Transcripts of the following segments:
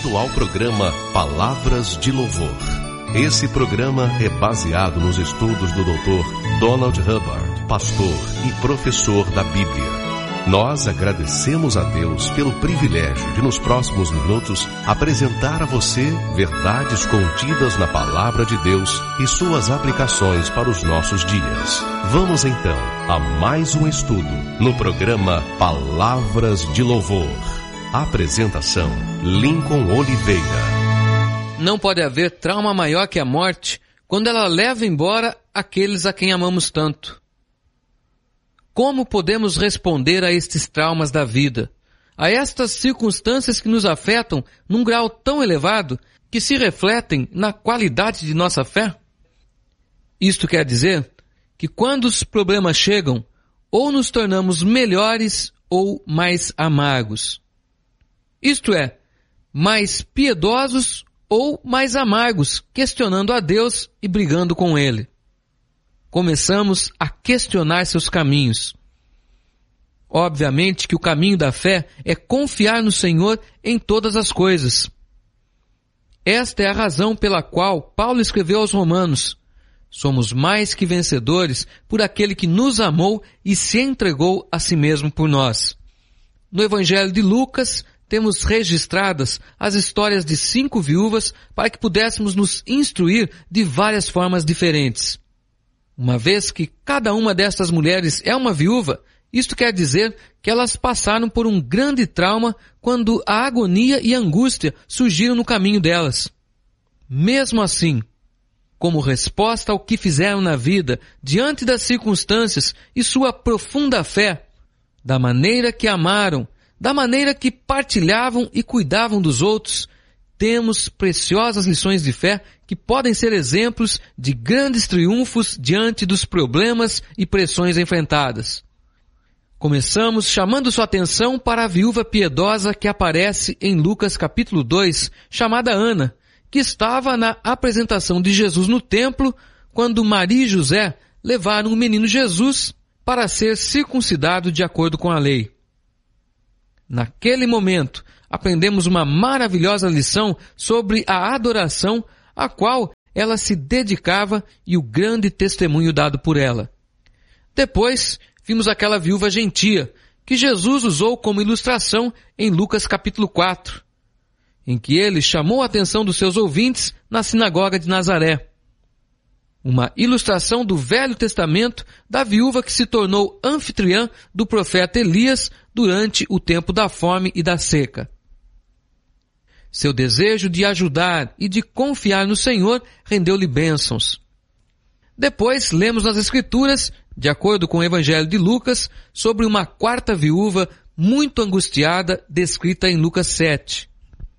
bem-vindo ao programa Palavras de Louvor. Esse programa é baseado nos estudos do Dr. Donald Hubbard, pastor e professor da Bíblia. Nós agradecemos a Deus pelo privilégio de, nos próximos minutos, apresentar a você verdades contidas na Palavra de Deus e suas aplicações para os nossos dias. Vamos então a mais um estudo no programa Palavras de Louvor. Apresentação: Lincoln Oliveira. Não pode haver trauma maior que a morte quando ela leva embora aqueles a quem amamos tanto. Como podemos responder a estes traumas da vida, a estas circunstâncias que nos afetam num grau tão elevado que se refletem na qualidade de nossa fé? Isto quer dizer que quando os problemas chegam, ou nos tornamos melhores ou mais amargos. Isto é, mais piedosos ou mais amargos, questionando a Deus e brigando com Ele. Começamos a questionar seus caminhos. Obviamente que o caminho da fé é confiar no Senhor em todas as coisas. Esta é a razão pela qual Paulo escreveu aos Romanos: somos mais que vencedores por aquele que nos amou e se entregou a si mesmo por nós. No Evangelho de Lucas, temos registradas as histórias de 5 viúvas para que pudéssemos nos instruir de várias formas diferentes. Uma vez que cada uma destas mulheres é uma viúva, isto quer dizer que elas passaram por um grande trauma quando a agonia e a angústia surgiram no caminho delas. Mesmo assim, como resposta ao que fizeram na vida, diante das circunstâncias e sua profunda fé, da maneira que amaram, da maneira que partilhavam e cuidavam dos outros, temos preciosas lições de fé que podem ser exemplos de grandes triunfos diante dos problemas e pressões enfrentadas. Começamos chamando sua atenção para a viúva piedosa que aparece em Lucas capítulo 2, chamada Ana, que estava na apresentação de Jesus no templo quando Maria e José levaram o menino Jesus para ser circuncidado de acordo com a lei. Naquele momento, aprendemos uma maravilhosa lição sobre a adoração a qual ela se dedicava e o grande testemunho dado por ela. Depois, vimos aquela viúva gentia, que Jesus usou como ilustração em Lucas capítulo 4, em que ele chamou a atenção dos seus ouvintes na sinagoga de Nazaré. Uma ilustração do Velho Testamento da viúva que se tornou anfitriã do profeta Elias durante o tempo da fome e da seca. Seu desejo de ajudar e de confiar no Senhor rendeu-lhe bênçãos. Depois, lemos nas Escrituras, de acordo com o Evangelho de Lucas, sobre uma quarta viúva muito angustiada, descrita em Lucas 7.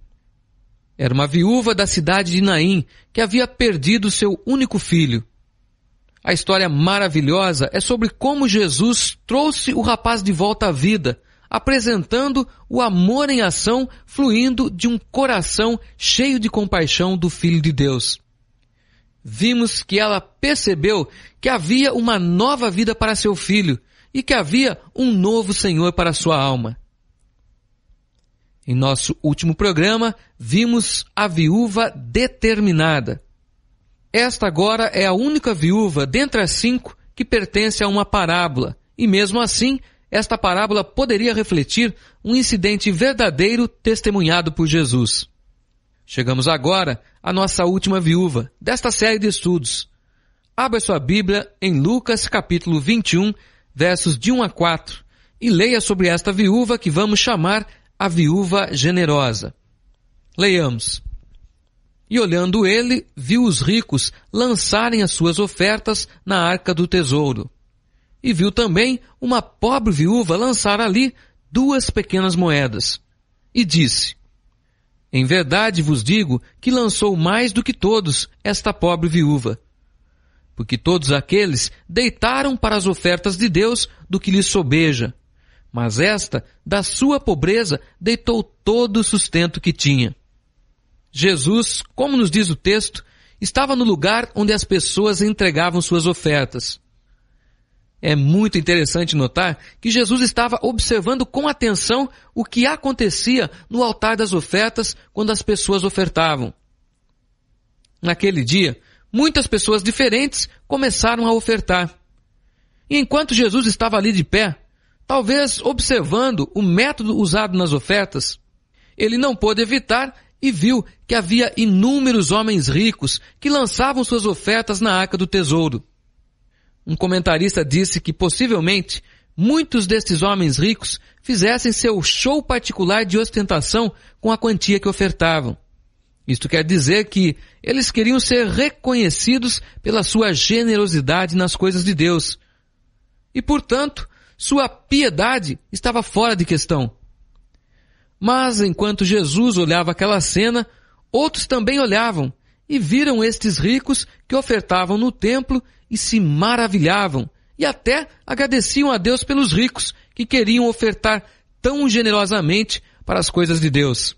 Era uma viúva da cidade de Naim, que havia perdido seu único filho. A história maravilhosa é sobre como Jesus trouxe o rapaz de volta à vida, apresentando o amor em ação fluindo de um coração cheio de compaixão do Filho de Deus. Vimos que ela percebeu que havia uma nova vida para seu filho e que havia um novo Senhor para sua alma. Em nosso último programa, vimos a viúva determinada. Esta agora é a única viúva dentre as 5 que pertence a uma parábola, e mesmo assim, esta parábola poderia refletir um incidente verdadeiro testemunhado por Jesus. Chegamos agora à nossa última viúva desta série de estudos. Abra sua Bíblia em Lucas capítulo 21, versos de 1 a 4, e leia sobre esta viúva que vamos chamar a viúva generosa. Leiamos. E olhando ele, viu os ricos lançarem as suas ofertas na arca do tesouro. E viu também uma pobre viúva lançar ali 2 pequenas moedas. E disse: em verdade vos digo que lançou mais do que todos esta pobre viúva. Porque todos aqueles deitaram para as ofertas de Deus do que lhes sobeja. Mas esta, da sua pobreza, deitou todo o sustento que tinha. Jesus, como nos diz o texto, estava no lugar onde as pessoas entregavam suas ofertas. É muito interessante notar que Jesus estava observando com atenção o que acontecia no altar das ofertas quando as pessoas ofertavam. Naquele dia, muitas pessoas diferentes começaram a ofertar. E enquanto Jesus estava ali de pé, talvez observando o método usado nas ofertas, ele não pôde evitar e viu que havia inúmeros homens ricos que lançavam suas ofertas na arca do tesouro. Um comentarista disse que possivelmente muitos destes homens ricos fizessem seu show particular de ostentação com a quantia que ofertavam. Isto quer dizer que eles queriam ser reconhecidos pela sua generosidade nas coisas de Deus. E, portanto, sua piedade estava fora de questão. Mas, enquanto Jesus olhava aquela cena, outros também olhavam e viram estes ricos que ofertavam no templo e se maravilhavam e até agradeciam a Deus pelos ricos que queriam ofertar tão generosamente para as coisas de Deus.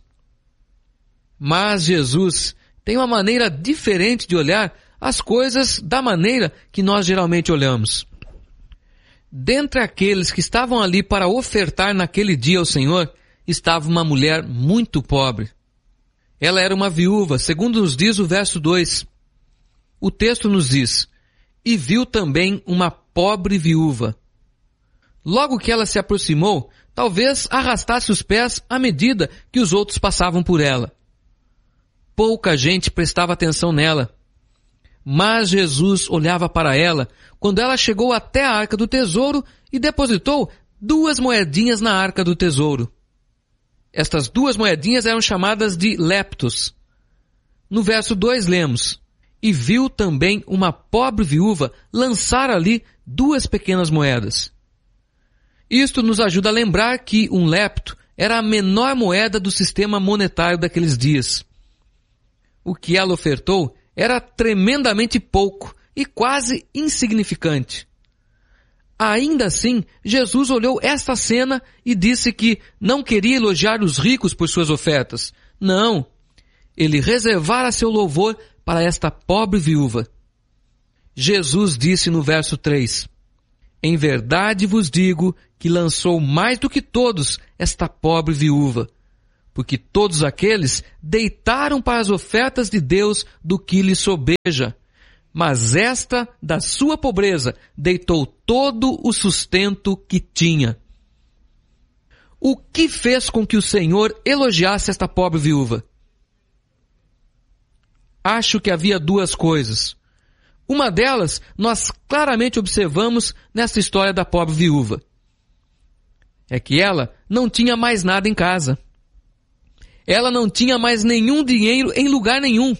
Mas Jesus tem uma maneira diferente de olhar as coisas da maneira que nós geralmente olhamos. Dentre aqueles que estavam ali para ofertar naquele dia ao Senhor, estava uma mulher muito pobre. Ela era uma viúva, segundo nos diz o verso 2. O texto nos diz, e viu também uma pobre viúva. Logo que ela se aproximou, talvez arrastasse os pés à medida que os outros passavam por ela. Pouca gente prestava atenção nela. Mas Jesus olhava para ela quando ela chegou até a arca do tesouro e depositou 2 moedinhas na arca do tesouro. Estas 2 moedinhas eram chamadas de leptos. No verso 2 lemos, e viu também uma pobre viúva lançar ali 2 pequenas moedas. Isto nos ajuda a lembrar que um lepto era a menor moeda do sistema monetário daqueles dias. O que ela ofertou era tremendamente pouco e quase insignificante. Ainda assim, Jesus olhou esta cena e disse que não queria elogiar os ricos por suas ofertas. Não, ele reservara seu louvor para esta pobre viúva. Jesus disse no verso 3, em verdade vos digo que lançou mais do que todos esta pobre viúva, porque todos aqueles deitaram para as ofertas de Deus do que lhe sobeja, mas esta, da sua pobreza, deitou todo o sustento que tinha. O que fez com que o Senhor elogiasse esta pobre viúva? Acho que havia 2 coisas. Uma delas nós claramente observamos nessa história da pobre viúva. É que ela não tinha mais nada em casa. Ela não tinha mais nenhum dinheiro em lugar nenhum.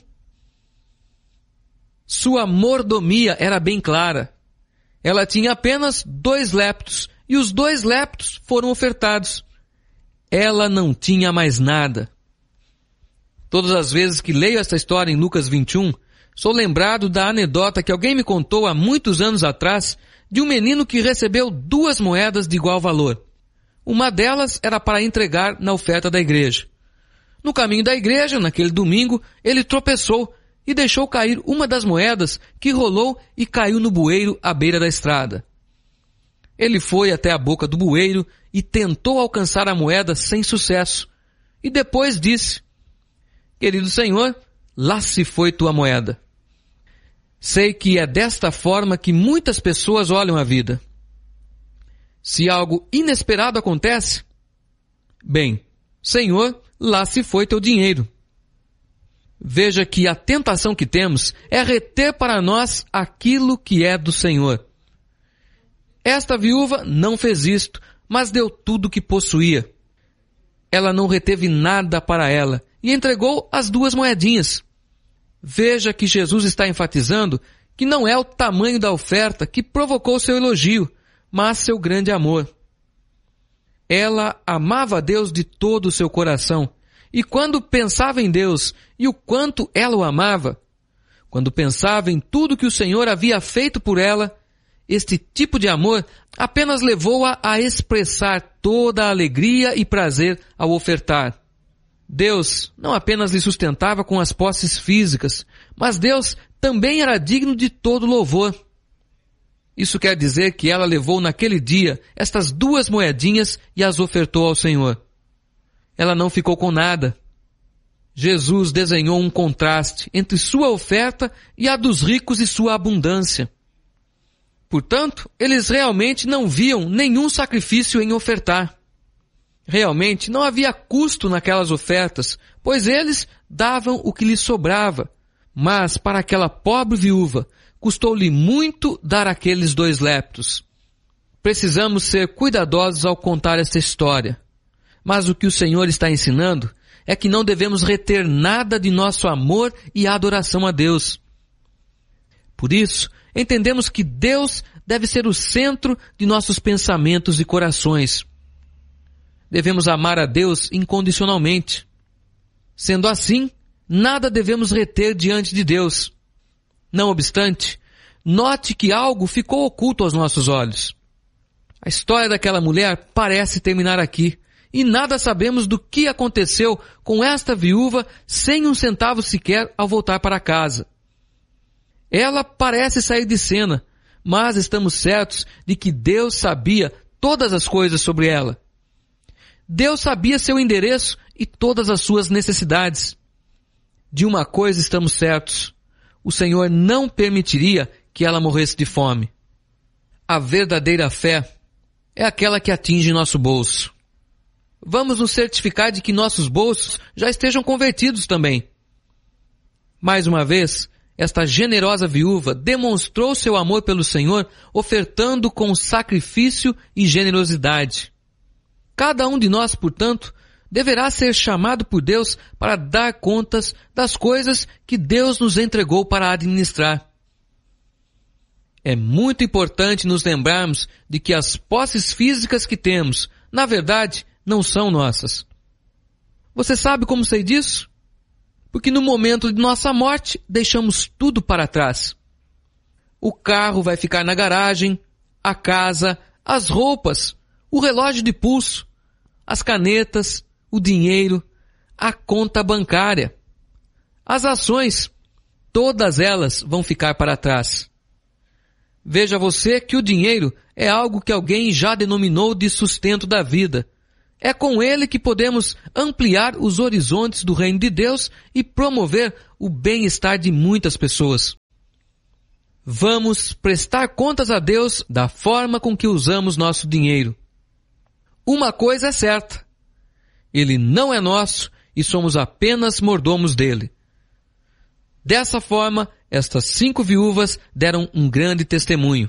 Sua mordomia era bem clara. Ela tinha apenas 2 leptos, e os 2 leptos foram ofertados. Ela não tinha mais nada. Todas as vezes que leio esta história em Lucas 21, sou lembrado da anedota que alguém me contou há muitos anos atrás de um menino que recebeu 2 moedas de igual valor. Uma delas era para entregar na oferta da igreja. No caminho da igreja, naquele domingo, ele tropeçou e deixou cair uma das moedas que rolou e caiu no bueiro à beira da estrada. Ele foi até a boca do bueiro e tentou alcançar a moeda sem sucesso. E depois disse, querido Senhor, lá se foi tua moeda. Sei que é desta forma que muitas pessoas olham a vida. Se algo inesperado acontece, bem, Senhor, lá se foi teu dinheiro. Veja que a tentação que temos é reter para nós aquilo que é do Senhor. Esta viúva não fez isto, mas deu tudo o que possuía. Ela não reteve nada para ela e entregou as 2 moedinhas. Veja que Jesus está enfatizando que não é o tamanho da oferta que provocou seu elogio, mas seu grande amor. Ela amava a Deus de todo o seu coração, e quando pensava em Deus e o quanto ela o amava, quando pensava em tudo que o Senhor havia feito por ela, este tipo de amor apenas levou-a a expressar toda a alegria e prazer ao ofertar. Deus não apenas lhe sustentava com as posses físicas, mas Deus também era digno de todo louvor. Isso quer dizer que ela levou naquele dia estas 2 moedinhas e as ofertou ao Senhor. Ela não ficou com nada. Jesus desenhou um contraste entre sua oferta e a dos ricos e sua abundância. Portanto, eles realmente não viam nenhum sacrifício em ofertar. Realmente não havia custo naquelas ofertas, pois eles davam o que lhes sobrava. Mas para aquela pobre viúva, custou-lhe muito dar aqueles 2 leptos. Precisamos ser cuidadosos ao contar esta história. Mas o que o Senhor está ensinando é que não devemos reter nada de nosso amor e adoração a Deus. Por isso, entendemos que Deus deve ser o centro de nossos pensamentos e corações. Devemos amar a Deus incondicionalmente. Sendo assim, nada devemos reter diante de Deus. Não obstante, note que algo ficou oculto aos nossos olhos. A história daquela mulher parece terminar aqui, e nada sabemos do que aconteceu com esta viúva sem um centavo sequer ao voltar para casa. Ela parece sair de cena, mas estamos certos de que Deus sabia todas as coisas sobre ela. Deus sabia seu endereço e todas as suas necessidades. De uma coisa estamos certos: o Senhor não permitiria que ela morresse de fome. A verdadeira fé é aquela que atinge nosso bolso. Vamos nos certificar de que nossos bolsos já estejam convertidos também. Mais uma vez, esta generosa viúva demonstrou seu amor pelo Senhor, ofertando com sacrifício e generosidade. Cada um de nós, portanto, deverá ser chamado por Deus para dar contas das coisas que Deus nos entregou para administrar. É muito importante nos lembrarmos de que as posses físicas que temos, na verdade, não são nossas. Você sabe como sei disso? Porque no momento de nossa morte, deixamos tudo para trás. O carro vai ficar na garagem, a casa, as roupas, o relógio de pulso, as canetas, o dinheiro, a conta bancária. As ações, todas elas vão ficar para trás. Veja você que o dinheiro é algo que alguém já denominou de sustento da vida. É com ele que podemos ampliar os horizontes do reino de Deus e promover o bem-estar de muitas pessoas. Vamos prestar contas a Deus da forma com que usamos nosso dinheiro. Uma coisa é certa: ele não é nosso e somos apenas mordomos dele. Dessa forma, estas 5 viúvas deram um grande testemunho.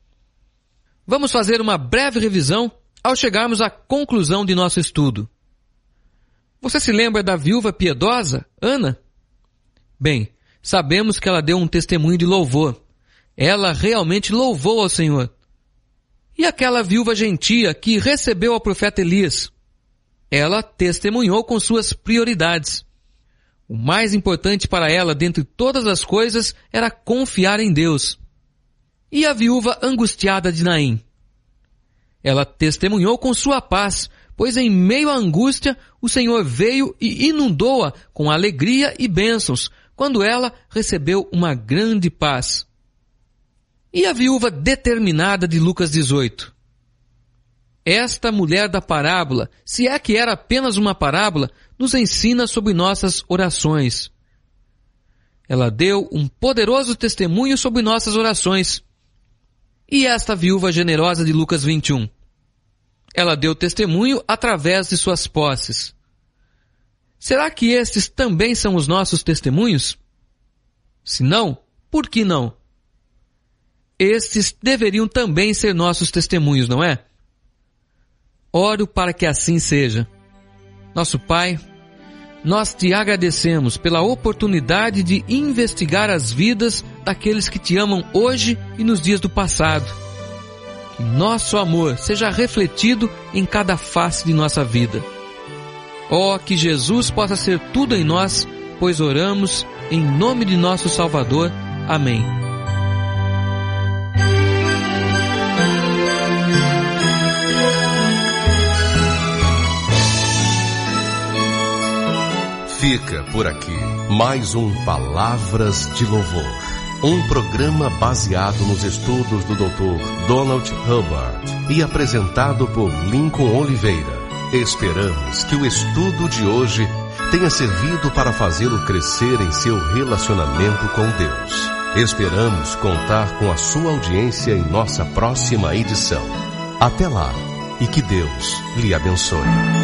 Vamos fazer uma breve revisão ao chegarmos à conclusão de nosso estudo. Você se lembra da viúva piedosa, Ana? Bem, sabemos que ela deu um testemunho de louvor. Ela realmente louvou ao Senhor. E aquela viúva gentia que recebeu ao profeta Elias? Ela testemunhou com suas prioridades. O mais importante para ela, dentre todas as coisas, era confiar em Deus. E a viúva angustiada de Naim? Ela testemunhou com sua paz, pois em meio à angústia, o Senhor veio e inundou-a com alegria e bênçãos, quando ela recebeu uma grande paz. E a viúva determinada de Lucas 18? Esta mulher da parábola, se é que era apenas uma parábola, nos ensina sobre nossas orações. Ela deu um poderoso testemunho sobre nossas orações. E esta viúva generosa de Lucas 21? Ela deu testemunho através de suas posses. Será que estes também são os nossos testemunhos? Se não, por que não? Estes deveriam também ser nossos testemunhos, não é? Oro para que assim seja. Nosso Pai, nós te agradecemos pela oportunidade de investigar as vidas daqueles que te amam hoje e nos dias do passado. Que nosso amor seja refletido em cada face de nossa vida. Ó, que Jesus possa ser tudo em nós, pois oramos em nome de nosso Salvador. Amém. Fica por aqui mais um Palavras de Louvor. Um programa baseado nos estudos do Dr. Donald Hubbard e apresentado por Lincoln Oliveira. Esperamos que o estudo de hoje tenha servido para fazê-lo crescer em seu relacionamento com Deus. Esperamos contar com a sua audiência em nossa próxima edição. Até lá e que Deus lhe abençoe.